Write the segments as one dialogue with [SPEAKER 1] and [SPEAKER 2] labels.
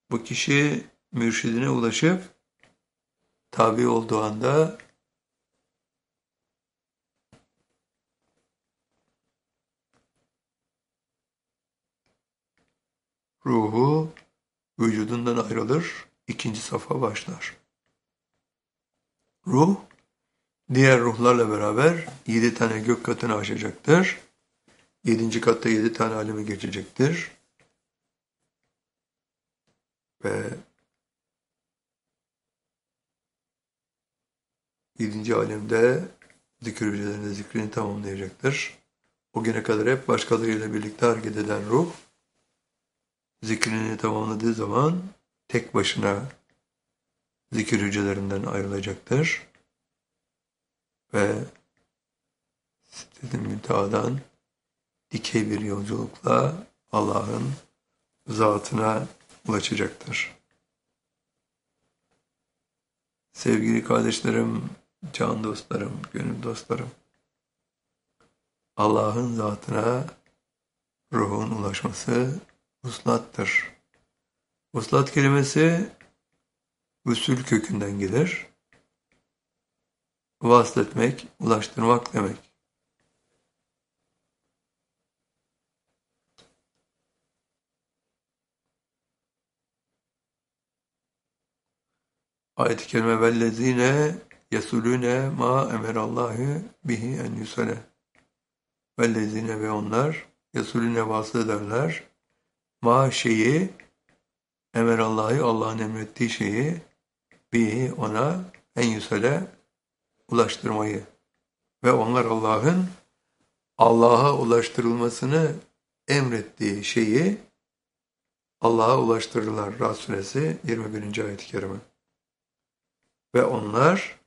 [SPEAKER 1] Bu kişi mürşidine ulaşıp tabi olduğu anda ruhu vücudundan ayrılır, ikinci safa başlar. Ruh, diğer ruhlarla beraber 7 tane gök katını aşacaktır. 7. katta 7 tane aleme geçecektir. Ve 7. alemde zikir hücrelerinde zikrini tamamlayacaktır. O güne kadar hep başkalarıyla birlikte hareket eden ruh, zikrini tamamladığı zaman tek başına zikir hücrelerinden ayrılacaktır. Ve Sidret-i Münteha'dan dikey bir yolculukla Allah'ın zatına ulaşacaktır. Sevgili kardeşlerim, can dostlarım, gönül dostlarım, Allah'ın zatına ruhun ulaşması vuslattır. Vuslat kelimesi vüsül kökünden gelir. Vasletmek, ulaştırmak demek. Ayet-i kerime vellezine yesulüne ma emerallahu bihi en yusale. Vellezine ve onlar yesulüne vasıl ederler. Ma şeyi emerallahu Allah'ın emrettiği şeyi bihi ona en yusale ulaştırmayı. Ve onlar Allah'a ulaştırılmasını emrettiği şeyi Allah'a ulaştırırlar. Ra'd suresi 21. ayet-i kerime. Ve onlar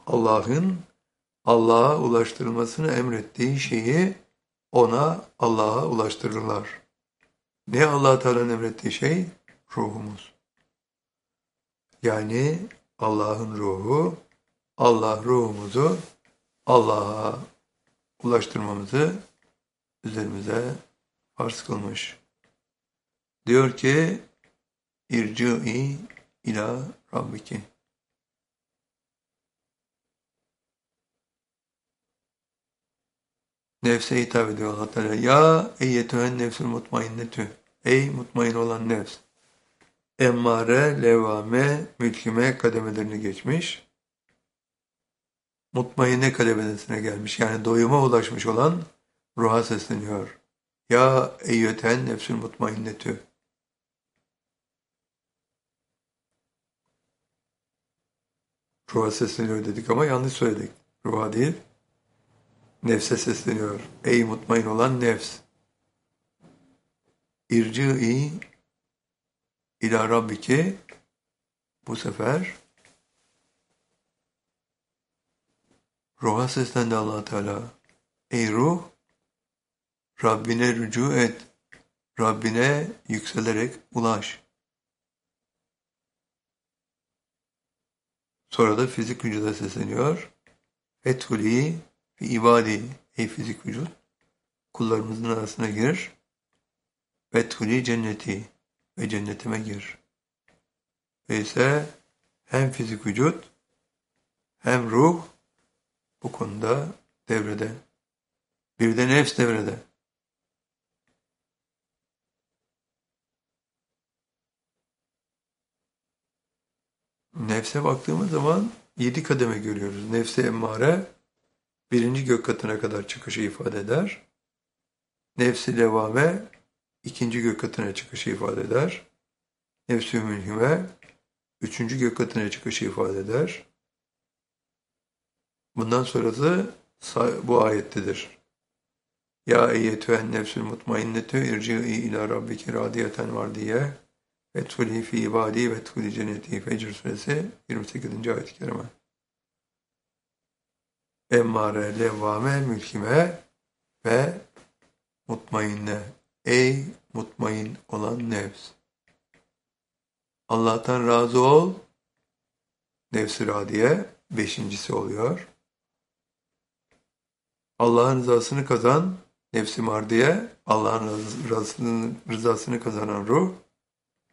[SPEAKER 1] Allah'a ulaştırılmasını emrettiği şeyi Allah'a ulaştırırlar. Ne Allah Teala'nın emrettiği şey? Ruhumuz. Yani Allah'ın ruhu, Allah ruhumuzu Allah'a ulaştırmamızı üzerimize farz kılmış. Diyor ki irci'i ila rabbiki. Nefse hitap ediyor Allah Teala. Ya eyyetühen nefsül mutmainnetü. Ey mutmain olan nefs. Emmare, levvame, mülkime kademelerini geçmiş. Mutmainne kademesine gelmiş. Yani doyuma ulaşmış olan ruha sesleniyor. Ya eyyetühen nefsül mutmainnetü. Ruha sesleniyor dedik ama yanlış söyledik. Ruha değil. Nefse sesleniyor. Ey mutmain olan nefs. İrci'i ila rabbiki. Bu sefer ruha seslendi Allah Teala. Ey ruh, Rabbine rücu et. Rabbine yükselerek ulaş. Sonra da fizik vücuda sesleniyor. Fethuli fi ibadi. Ey fizik vücut, kullarımızın arasına gir. Fethuli cenneti. Ve cennetime gir. Ve ise hem fizik vücut hem ruh bu konuda devrede. Bir de nefs devrede. Nefse baktığımız zaman 7 kademe görüyoruz. Nefse emmare 1. gök katına kadar çıkışı ifade eder. Nefsi levvame 2. gök katına çıkışı ifade eder. Nefs-i mülhime 3. gök katına çıkışı ifade eder. Bundan sonrası bu ayettedir. Ya eyyetühen nefsül mutmainnetü irci'i ila rabbiki radiyeten vardiye Fethuli fi ibadi ve Fethuli cenneti. Fecr suresi 28. ayet-i kerime. Emmare, levvame, mülkime ve mutmainne. Ey mutmain olan nefs. Allah'tan razı ol. Nefs-i radiye 5.'si oluyor. Allah'ın rızasını kazan. Nefs-i mardiye Allah'ın rızasını kazanan ruh.